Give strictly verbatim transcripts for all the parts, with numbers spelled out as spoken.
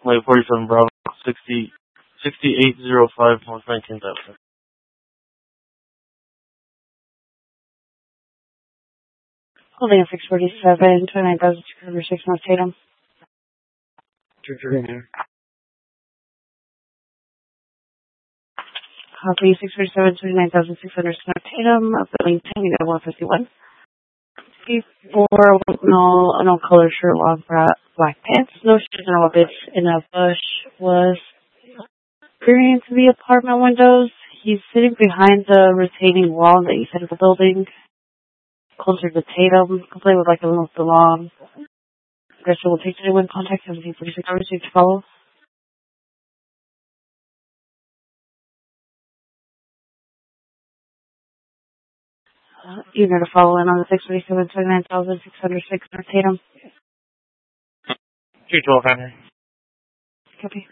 Late forty-seven Bravo, sixty, sixty-eight oh five North nineteenth Avenue. Holding six forty-seven, twenty-nine thousand six hundred six North Tatum. two thirty-nine. Copy six forty-seven, twenty-nine thousand six hundred North Tatum, up building ten, you got one fifty-one. Four, no, no color shirt, long bra- black pants, no shoes, no bitch in a bush, was peering into the apartment windows. He's sitting behind the retaining wall that you said of the building, closer to Tatum, complete with like a little belong. Aggressor will take anyone contact seventeen forty-six hours to follow. Uh, you're going to follow in on the six forty-seven, twenty-nine thousand six hundred six North Tatum. two twelve Henry. Copy.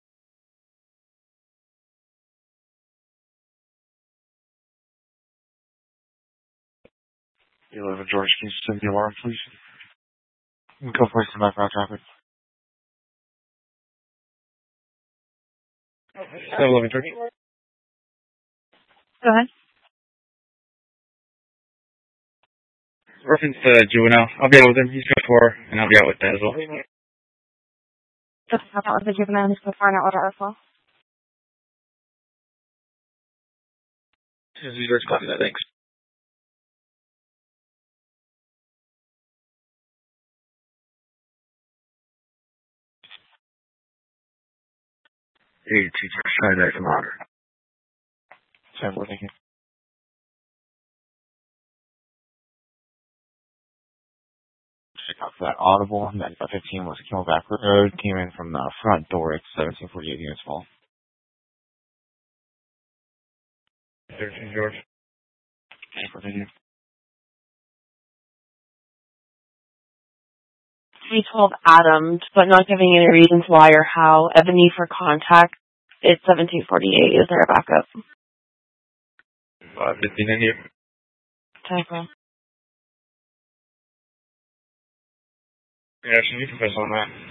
eleven George, can you send the alarm, please? Go for it, my front traffic. eleven George. Go ahead. Reference uh, Juvenile. I'll be out with him. He's before, and I'll be out with that as well. Just help out with the juvenile who's before and out order as well. This is George, copy that, thanks. Hey, teacher, try that from order. Sam, we're thinking. Check out for that audible. That fifteen was Camelback Road. Came in from the front door at seventeen forty-eight units fall. thirteen George. Okay, continue. three twelve Adams, but not giving any reasons why or how. Ebony for contact. It's seventeen forty-eight. Is there a backup? five fifteen in here. Typo. Yeah, should you confess on that?